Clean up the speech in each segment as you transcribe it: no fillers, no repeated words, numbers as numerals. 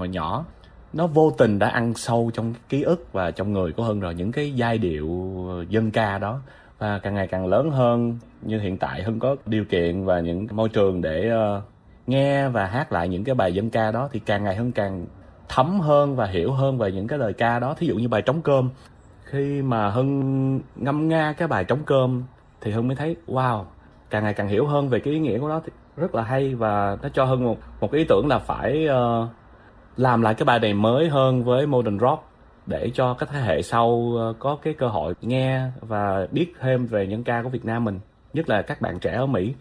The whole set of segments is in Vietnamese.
hồi nhỏ. Nó vô tình đã ăn sâu trong ký ức và trong người của Hưng rồi, những cái giai điệu dân ca đó. Và càng ngày càng lớn hơn, như hiện tại Hưng có điều kiện và những môi trường để nghe và hát lại những cái bài dân ca đó, thì càng ngày Hưng càng thấm hơn và hiểu hơn về những cái lời ca đó. Thí dụ như bài Trống Cơm, khi mà Hưng ngâm nga cái bài Trống Cơm thì Hưng mới thấy wow, càng ngày càng hiểu hơn về cái ý nghĩa của nó, thì rất là hay. Và nó cho Hưng một cái ý tưởng là phải làm lại cái bài này mới hơn với modern rock, để cho các thế hệ sau có cái cơ hội nghe và biết thêm về những ca của Việt Nam mình, nhất là các bạn trẻ ở Mỹ.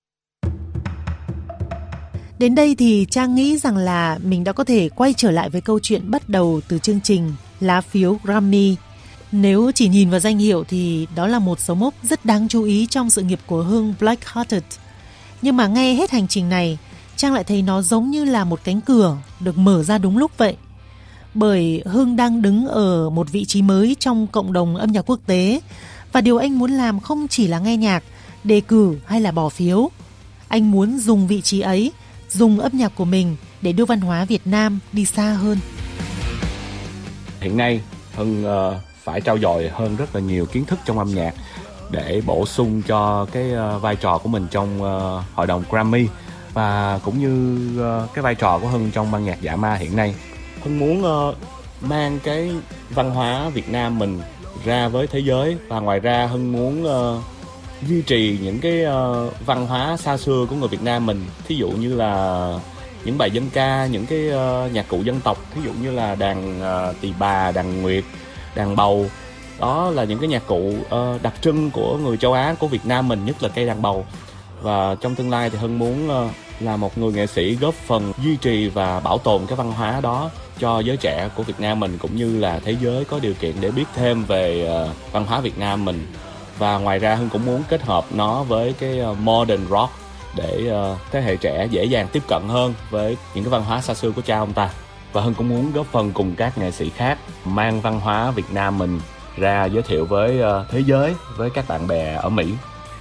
Đến đây thì Trang nghĩ rằng là mình đã có thể quay trở lại với câu chuyện bắt đầu từ chương trình Lá phiếu Grammy. Nếu chỉ nhìn vào danh hiệu thì đó là một dấu mốc rất đáng chú ý trong sự nghiệp của Hưng Blackhearted. Nhưng mà nghe hết hành trình này, Trang lại thấy nó giống như là một cánh cửa được mở ra đúng lúc vậy. Bởi Hưng đang đứng ở một vị trí mới trong cộng đồng âm nhạc quốc tế, và điều anh muốn làm không chỉ là nghe nhạc, đề cử hay là bỏ phiếu. Anh muốn dùng vị trí ấy, dùng âm nhạc của mình để đưa văn hóa Việt Nam đi xa hơn. Hiện nay Hưng phải trau dồi hơn rất là nhiều kiến thức trong âm nhạc để bổ sung cho cái vai trò của mình trong hội đồng Grammy, và cũng như cái vai trò của Hưng trong ban nhạc Dạ Ma hiện nay. Hưng muốn mang cái văn hóa Việt Nam mình ra với thế giới, và ngoài ra Hưng muốn duy trì những cái văn hóa xa xưa của người Việt Nam mình. Thí dụ như là những bài dân ca, những cái nhạc cụ dân tộc, thí dụ như là đàn tỳ bà, đàn nguyệt, đàn bầu. Đó là những cái nhạc cụ đặc trưng của người châu Á, của Việt Nam mình, nhất là cây đàn bầu. Và trong tương lai thì Hưng muốn là một người nghệ sĩ góp phần duy trì và bảo tồn cái văn hóa đó cho giới trẻ của Việt Nam mình, cũng như là thế giới có điều kiện để biết thêm về văn hóa Việt Nam mình. Và ngoài ra Hưng cũng muốn kết hợp nó với cái modern rock để thế hệ trẻ dễ dàng tiếp cận hơn với những cái văn hóa xa xưa của cha ông ta. Và Hưng cũng muốn góp phần cùng các nghệ sĩ khác mang văn hóa Việt Nam mình ra giới thiệu với thế giới, với các bạn bè ở Mỹ.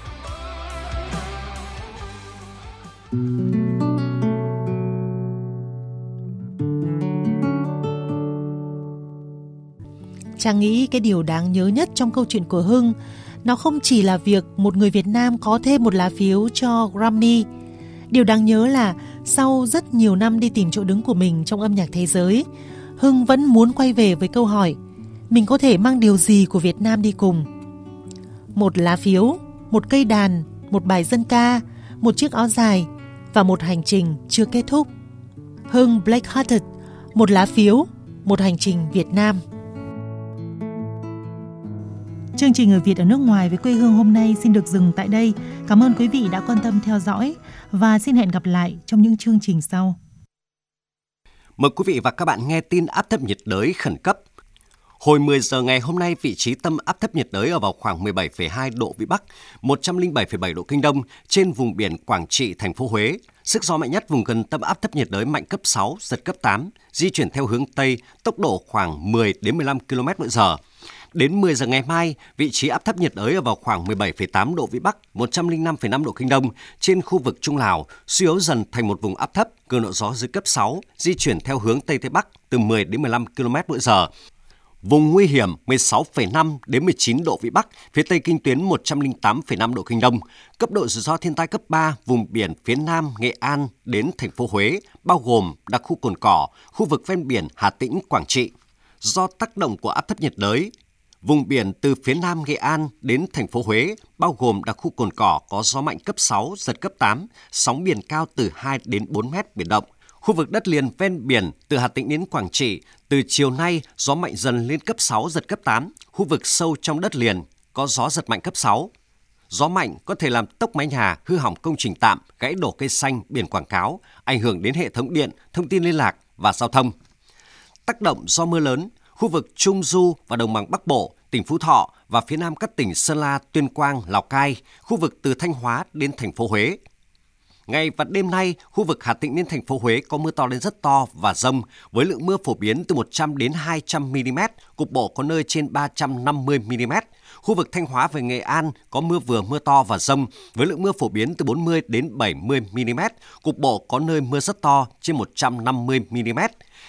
Trang nghĩ cái điều đáng nhớ nhất trong câu chuyện của Hưng, nó không chỉ là việc một người Việt Nam có thêm một lá phiếu cho Grammy. Điều đáng nhớ là sau rất nhiều năm đi tìm chỗ đứng của mình trong âm nhạc thế giới, Hưng vẫn muốn quay về với câu hỏi: mình có thể mang điều gì của Việt Nam đi cùng? Một lá phiếu, một cây đàn, một bài dân ca, một chiếc áo dài và một hành trình chưa kết thúc. Hưng Blackhearted, một lá phiếu, một hành trình Việt Nam. Chương trình Người Việt ở nước ngoài với quê hương hôm nay xin được dừng tại đây. Cảm ơn quý vị đã quan tâm theo dõi và xin hẹn gặp lại trong những chương trình sau. Mời quý vị và các bạn nghe tin áp thấp nhiệt đới khẩn cấp. Hồi 10 giờ ngày hôm nay, vị trí tâm áp thấp nhiệt đới ở vào khoảng 17,2 độ Vĩ Bắc, 107,7 độ Kinh Đông trên vùng biển Quảng Trị, thành phố Huế. Sức gió mạnh nhất vùng gần tâm áp thấp nhiệt đới mạnh cấp 6, giật cấp 8, di chuyển theo hướng Tây, tốc độ khoảng 10 đến 15 km/h. Đến 10 giờ ngày mai, vị trí áp thấp nhiệt đới ở vào khoảng 17,8 độ Vĩ Bắc, 105,5 độ Kinh Đông trên khu vực Trung Lào, suy yếu dần thành một vùng áp thấp, cường độ gió dưới cấp 6, di chuyển theo hướng Tây Tây Bắc từ 10 đến 15 km/h. Vùng nguy hiểm 16,5 đến 19 độ Vĩ Bắc, phía Tây kinh tuyến 108,5 độ Kinh Đông. Cấp độ rủi ro thiên tai cấp 3, vùng biển phía Nam Nghệ An đến thành phố Huế, bao gồm đặc khu Cồn Cỏ, khu vực ven biển Hà Tĩnh, Quảng Trị. Do tác động của áp thấp nhiệt đới, vùng biển từ phía Nam Nghệ An đến thành phố Huế, bao gồm đặc khu Cồn Cỏ có gió mạnh cấp 6, giật cấp 8, sóng biển cao từ 2 đến 4 mét biển động. Khu vực đất liền ven biển từ Hà Tĩnh đến Quảng Trị, từ chiều nay gió mạnh dần lên cấp 6, giật cấp 8. Khu vực sâu trong đất liền có gió giật mạnh cấp 6. Gió mạnh có thể làm tốc mái nhà, hư hỏng công trình tạm, gãy đổ cây xanh, biển quảng cáo, ảnh hưởng đến hệ thống điện, thông tin liên lạc và giao thông. Tác động do mưa lớn, khu vực Trung Du và Đồng bằng Bắc Bộ, tỉnh Phú Thọ và phía Nam các tỉnh Sơn La, Tuyên Quang, Lào Cai, khu vực từ Thanh Hóa đến thành phố Huế. Ngày và đêm nay, khu vực Hà Tĩnh đến thành phố Huế có mưa to đến rất to và dông, với lượng mưa phổ biến từ 100 đến 200 mm, cục bộ có nơi trên 350 mm. Khu vực Thanh Hóa về Nghệ An có mưa vừa mưa to và dông, với lượng mưa phổ biến từ 40 đến 70 mm, cục bộ có nơi mưa rất to trên 150 mm.